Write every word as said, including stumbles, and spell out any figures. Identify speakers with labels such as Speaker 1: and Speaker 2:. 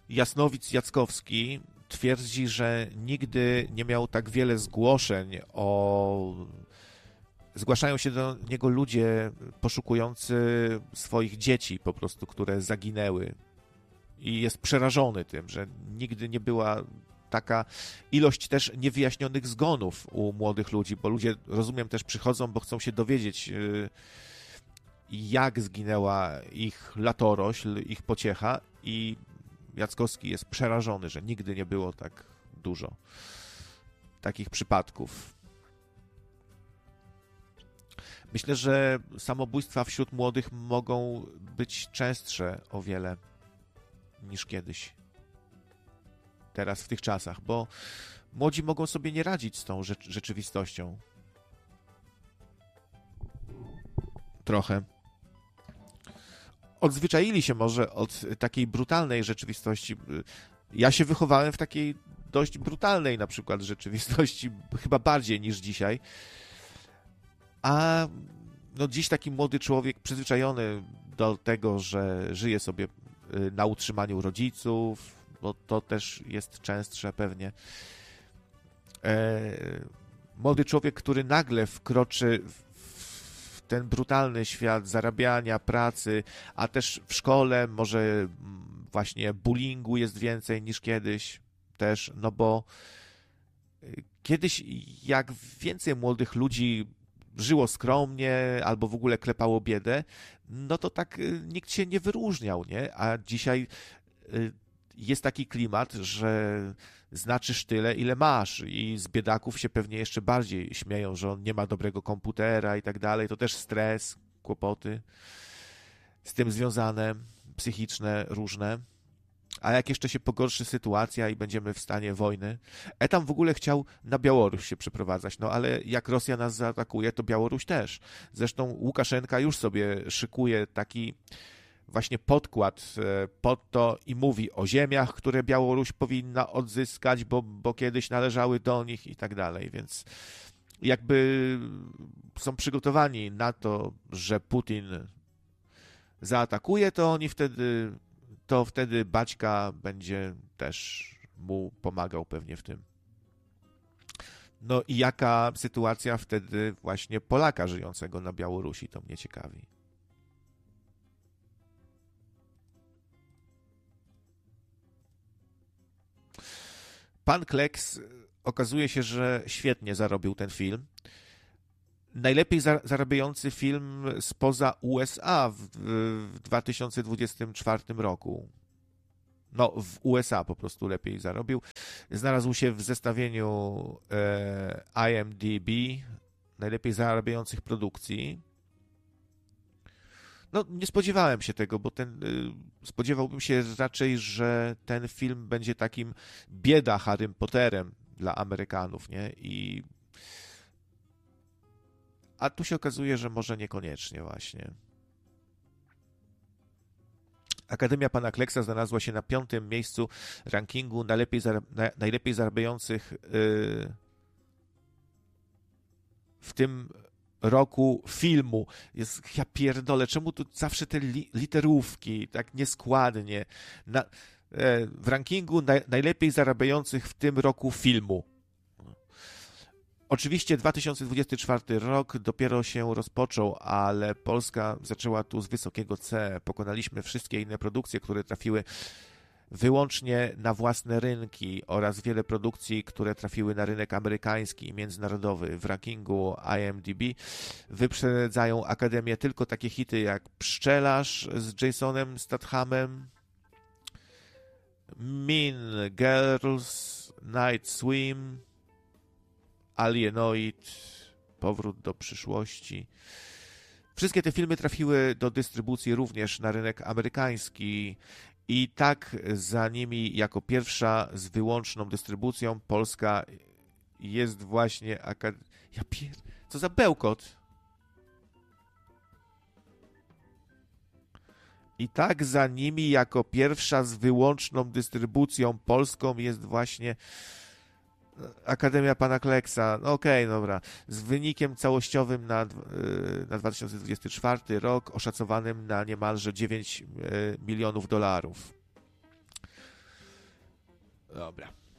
Speaker 1: Jasnowic Jackowski twierdzi, że nigdy nie miał tak wiele zgłoszeń o... Zgłaszają się do niego ludzie poszukujący swoich dzieci po prostu, które zaginęły. I jest przerażony tym, że nigdy nie była taka ilość też niewyjaśnionych zgonów u młodych ludzi, bo ludzie, rozumiem, też przychodzą, bo chcą się dowiedzieć, jak zginęła ich latorośl, ich pociecha, i Jackowski jest przerażony, że nigdy nie było tak dużo takich przypadków. Myślę, że samobójstwa wśród młodych mogą być częstsze o wiele niż kiedyś. Teraz, w tych czasach, bo młodzi mogą sobie nie radzić z tą rzeczywistością. Trochę. Odzwyczaili się może od takiej brutalnej rzeczywistości. Ja się wychowałem w takiej dość brutalnej na przykład rzeczywistości, chyba bardziej niż dzisiaj. A no dziś taki młody człowiek przyzwyczajony do tego, że żyje sobie na utrzymaniu rodziców, bo to też jest częstsze pewnie. E, młody człowiek, który nagle wkroczy w ten brutalny świat zarabiania, pracy, a też w szkole może właśnie bullyingu jest więcej niż kiedyś też, no bo kiedyś jak więcej młodych ludzi żyło skromnie albo w ogóle klepało biedę, no to tak nikt się nie wyróżniał, nie? A dzisiaj jest taki klimat, że znaczysz tyle, ile masz, i z biedaków się pewnie jeszcze bardziej śmieją, że on nie ma dobrego komputera i tak dalej. To też stres, kłopoty z tym związane, psychiczne, różne. A jak jeszcze się pogorszy sytuacja i będziemy w stanie wojny... Etam w ogóle chciał na Białoruś się przeprowadzać, no ale jak Rosja nas zaatakuje, to Białoruś też. Zresztą Łukaszenka już sobie szykuje taki właśnie podkład pod to i mówi o ziemiach, które Białoruś powinna odzyskać, bo, bo kiedyś należały do nich i tak dalej, więc jakby są przygotowani na to, że Putin zaatakuje, to oni wtedy, to wtedy Baćka będzie też mu pomagał pewnie w tym. No i jaka sytuacja wtedy właśnie Polaka żyjącego na Białorusi, to mnie ciekawi. Pan Kleks, okazuje się, że świetnie zarobił ten film. Najlepiej zarabiający film spoza U S A w, w dwa tysiące dwudziestym czwartym roku. No, w U S A po prostu lepiej zarobił. Znalazł się w zestawieniu e, I M D B najlepiej zarabiających produkcji. No, nie spodziewałem się tego, bo ten, y, spodziewałbym się raczej, że ten film będzie takim bieda Harrym Potterem dla Amerykanów, nie? I... A tu się okazuje, że może niekoniecznie właśnie. Akademia Pana Kleksa znalazła się na piątym miejscu rankingu najlepiej, zarab- na, najlepiej zarabiających y, w tym roku filmu. Jest, ja pierdolę, czemu tu zawsze te li, literówki tak nieskładnie? Na, e, w rankingu na, najlepiej zarabiających w tym roku filmu. Oczywiście dwa tysiące dwudziesty czwarty rok dopiero się rozpoczął, ale Polska zaczęła tu z wysokiego C. Pokonaliśmy wszystkie inne produkcje, które trafiły wyłącznie na własne rynki, oraz wiele produkcji, które trafiły na rynek amerykański i międzynarodowy. W rankingu I M D B wyprzedzają Akademię tylko takie hity jak Pszczelarz z Jasonem Stathamem, Mean Girls, Night Swim, Alienoid, Powrót do przyszłości. Wszystkie te filmy trafiły do dystrybucji również na rynek amerykański i tak za nimi jako pierwsza z wyłączną dystrybucją Polska jest właśnie... Akad... Ja pier... Co za bełkot! I tak za nimi jako pierwsza z wyłączną dystrybucją polską jest właśnie Akademia Pana Kleksa. No okej, okay, dobra. Z wynikiem całościowym na, na dwa tysiące dwudziesty czwarty rok oszacowanym na niemalże dziewięć milionów dolarów. Dobra.